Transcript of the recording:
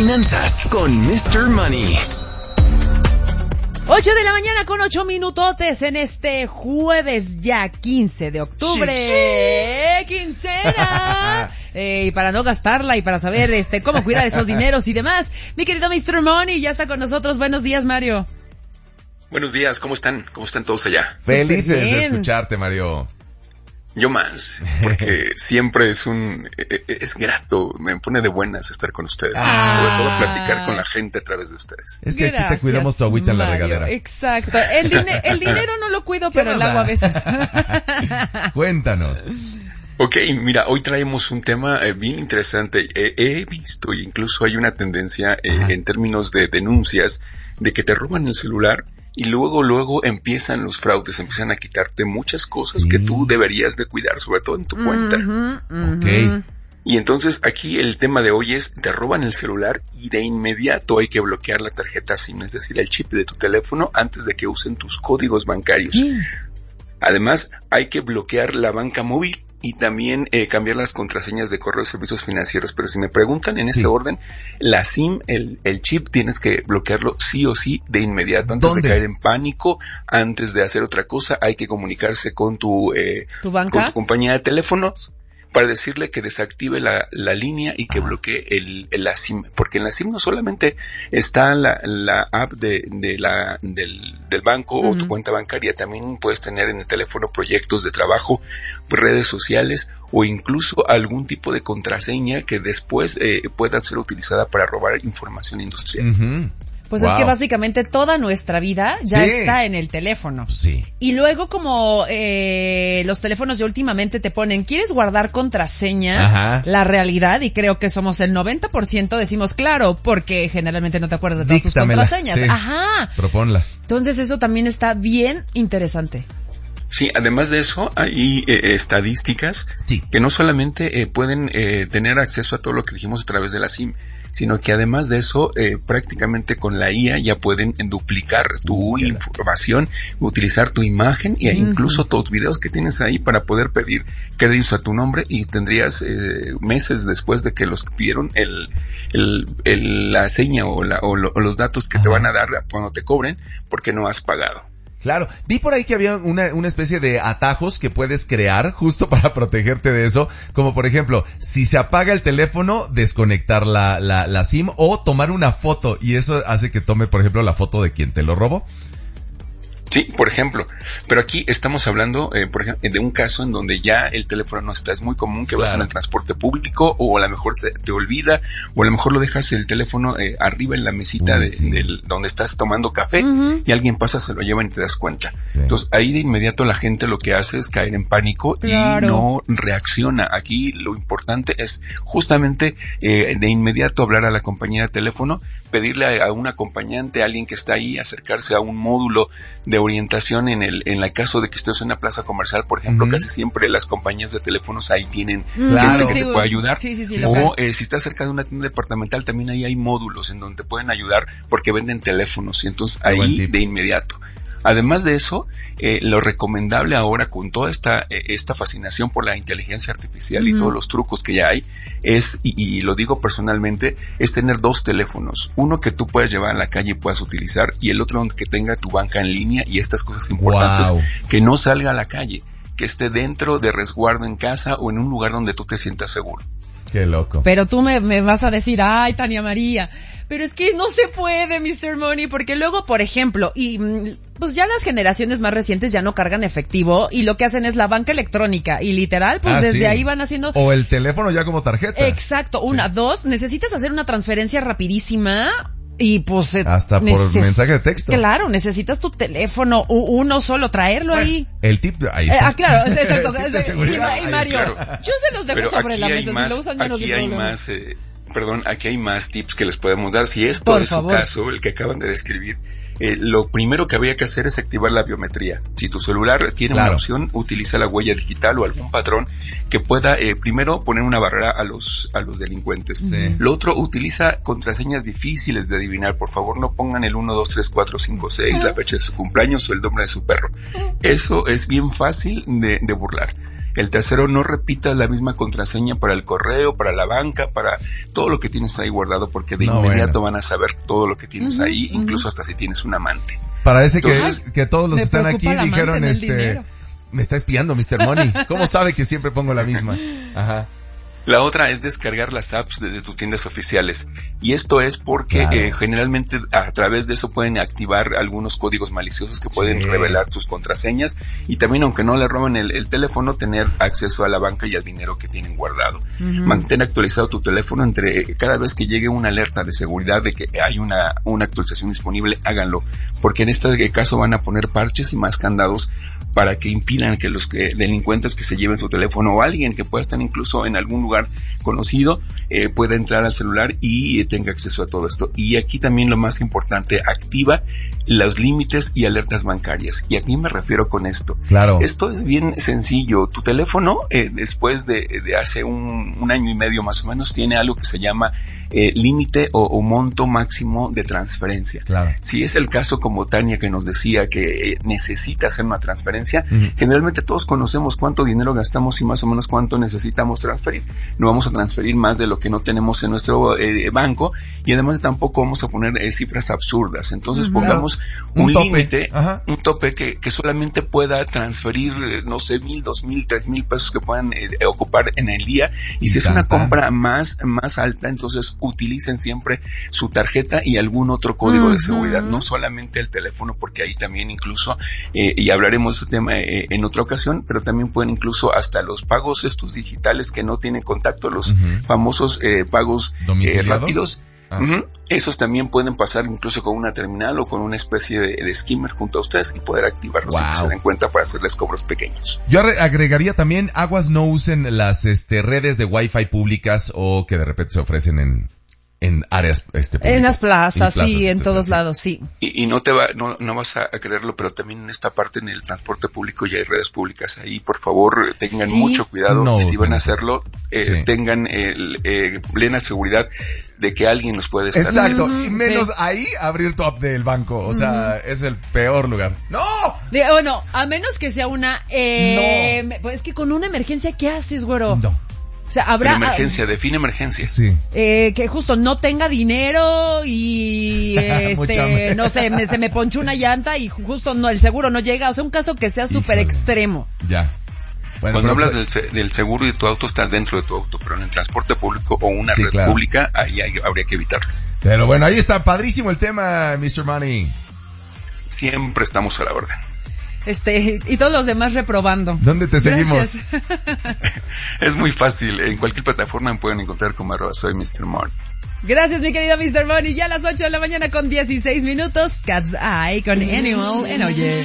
finanzas con Mr. Money. 8 de la mañana con 8 minutotes en este jueves ya 15 de octubre. ¡Quincena! Y para no gastarla y para saber cómo cuidar esos dineros y demás, mi querido Mr. Money ya está con nosotros. Buenos días, Mario. Buenos días, ¿cómo están? ¿Cómo están todos allá? Felices de escucharte, Mario. Yo más, porque siempre es grato, me pone de buenas estar con ustedes, sobre todo platicar con la gente a través de ustedes. Es que aquí te cuidamos tu agüita en la regadera. Exacto, el dinero no lo cuido, pero el agua a veces. Cuéntanos. Ok, mira, hoy traemos un tema bien interesante. He visto, incluso hay una tendencia en términos de denuncias, de que te roban el celular y luego empiezan los fraudes, empiezan a quitarte muchas cosas que tú deberías de cuidar, sobre todo en tu cuenta. Okay. Y entonces aquí el tema de hoy es, te roban el celular y de inmediato hay que bloquear la tarjeta SIM, es decir, el chip de tu teléfono antes de que usen tus códigos bancarios. Además, hay que bloquear la banca móvil y también cambiar las contraseñas de correos y servicios financieros. Pero si me preguntan en este orden, la SIM, el chip, tienes que bloquearlo sí o sí de inmediato. Antes de caer en pánico, antes de hacer otra cosa, hay que comunicarse con tu banca, con tu compañía de teléfonos para decirle que desactive la línea y que bloquee la SIM, porque en la SIM no solamente está la app del banco o tu cuenta bancaria, también puedes tener en el teléfono proyectos de trabajo, redes sociales o incluso algún tipo de contraseña que después pueda ser utilizada para robar información industrial. Pues es que básicamente toda nuestra vida ya está en el teléfono. Sí. Y luego como los teléfonos ya últimamente te ponen, ¿quieres guardar contraseña? La realidad, y creo que somos el 90%, decimos claro, porque generalmente no te acuerdas de todas tus contraseñas. Sí. Proponla. Entonces eso también está bien interesante. Sí, además de eso, hay estadísticas que no solamente pueden tener acceso a todo lo que dijimos a través de la SIM, sino que además de eso, prácticamente con la IA ya pueden duplicar tu información, utilizar tu imagen e incluso tus videos que tienes ahí para poder pedir créditos a tu nombre, y tendrías meses después de que los pidieron la seña o los datos que te van a dar cuando te cobren porque no has pagado. Claro, vi por ahí que había una especie de atajos que puedes crear justo para protegerte de eso, como por ejemplo, si se apaga el teléfono, desconectar la SIM o tomar una foto, y eso hace que tome, por ejemplo, la foto de quien te lo robó. Sí, por ejemplo, pero aquí estamos hablando, por ejemplo, de un caso en donde ya el teléfono no está. Es muy común que vas en el transporte público, o a lo mejor se te olvida, o a lo mejor lo dejas el teléfono arriba en la mesita donde estás tomando café, y alguien pasa, se lo lleva y te das cuenta. Entonces ahí de inmediato la gente lo que hace es caer en pánico y no reacciona. Aquí lo importante es justamente de inmediato hablar a la compañía de teléfono, pedirle a un acompañante, a alguien que está ahí, acercarse a un módulo de orientación en el caso de que estés en una plaza comercial, por ejemplo, casi siempre las compañías de teléfonos ahí tienen gente que te puede ayudar, o si estás cerca de una tienda departamental, también ahí hay módulos en donde te pueden ayudar porque venden teléfonos, y entonces ahí de inmediato. Además de eso, lo recomendable ahora con toda esta fascinación por la inteligencia artificial y todos los trucos que ya hay, es, y lo digo personalmente, es tener 2 teléfonos. Uno que tú puedas llevar a la calle y puedas utilizar, y el otro que tenga tu banca en línea y estas cosas importantes, que no salga a la calle, que esté dentro de resguardo en casa o en un lugar donde tú te sientas seguro. Qué loco. Pero tú me vas a decir, ay, Tania María, pero es que no se puede, Mr. Money, porque luego, por ejemplo, pues ya las generaciones más recientes ya no cargan efectivo, y lo que hacen es la banca electrónica, y literal, pues desde ahí van haciendo... O el teléfono ya como tarjeta. Exacto, 2, necesitas hacer una transferencia rapidísima, y pues... hasta por mensaje de texto. Claro, necesitas tu teléfono, uno solo, traerlo ahí. El tip, ahí está. Claro, exacto. Y Mario, claro. Yo se los dejo sobre la mesa, si lo usan ya no aquí hay más... aquí hay más tips que les podemos dar. Si esto es su caso, el que acaban de describir, lo primero que habría que hacer es activar la biometría. Si tu celular tiene una opción, utiliza la huella digital o algún patrón que pueda, primero, poner una barrera a los delincuentes. Lo otro, utiliza contraseñas difíciles de adivinar. Por favor, no pongan el 1, 2, 3, 4, 5, 6, la fecha de su cumpleaños o el nombre de su perro. Eso es bien fácil de burlar. El tercero, no repitas la misma contraseña para el correo, para la banca, para todo lo que tienes ahí guardado, porque de inmediato van a saber todo lo que tienes ahí, incluso hasta si tienes un amante. Parece que todos los que están aquí dijeron, me está espiando Mr. Money. ¿Cómo sabe que siempre pongo la misma? Ajá. La otra es descargar las apps de tus tiendas oficiales. Y esto es porque generalmente a través de eso pueden activar algunos códigos maliciosos que pueden revelar tus contraseñas. Y también, aunque no le roben el teléfono, tener acceso a la banca y al dinero que tienen guardado. Mantén actualizado tu teléfono cada vez que llegue una alerta de seguridad de que hay una actualización disponible, háganlo. Porque en este caso van a poner parches y más candados para que impidan que los delincuentes que se lleven tu teléfono, o alguien que pueda estar incluso en algún lugar conocido, pueda entrar al celular y tenga acceso a todo esto. Y aquí también lo más importante, activa los límites y alertas bancarias. ¿Y a qué me refiero con esto? Claro. Esto es bien sencillo. Tu teléfono, después de hace un año y medio más o menos, tiene algo que se llama límite o monto máximo de transferencia. Claro. Si es el caso como Tania, que nos decía que necesita hacer una transferencia, generalmente todos conocemos cuánto dinero gastamos y más o menos cuánto necesitamos transferir. No vamos a transferir más de lo que no tenemos en nuestro banco, y además tampoco vamos a poner cifras absurdas. Entonces pongamos un límite, un tope que solamente pueda transferir, no sé, 1,000, 2,000, 3,000 pesos que puedan ocupar en el día. Y si es una compra más alta, entonces utilicen siempre su tarjeta y algún otro código de seguridad, no solamente el teléfono, porque ahí también incluso, y hablaremos de este tema en otra ocasión, pero también pueden incluso hasta los pagos estos digitales que no tienen contacto, los famosos pagos rápidos. Esos también pueden pasar incluso con una terminal o con una especie de skimmer junto a ustedes y poder activarlos si se den cuenta para hacerles cobros pequeños. Yo agregaría también, aguas, no usen las redes de Wi-Fi públicas o que de repente se ofrecen en áreas públicas. En las plazas, sí, en todos lados, sí. Y no vas a creerlo, pero también en esta parte, en el transporte público, ya hay redes públicas ahí. Por favor, tengan mucho cuidado, y si van a hacerlo, tengan plena seguridad de que alguien nos puede estar Exacto, y menos ahí abrir tu app del banco, o sea, es el peor lugar. ¡No! Bueno, a menos que sea una... Pues es que con una emergencia, ¿qué haces, güero? No. O sea, habrá... Emergencia, define emergencia. Sí. Que justo no tenga dinero y no sé, se me ponchó una llanta y justo el seguro no llega. O sea, un caso que sea súper extremo. Ya. Bueno, cuando hablas del seguro y tu auto, está dentro de tu auto, pero en el transporte público o una red pública, ahí habría que evitarlo. Pero bueno, ahí está, padrísimo el tema, Mr. Money. Siempre estamos a la orden. Y todos los demás reprobando. ¿Dónde te seguimos? Es muy fácil, en cualquier plataforma me pueden encontrar como @soy Mr. Money. Gracias, mi querido Mr. Money. Ya a las 8 de la mañana con 16 minutos. Cat's Eye con Animal en Oye.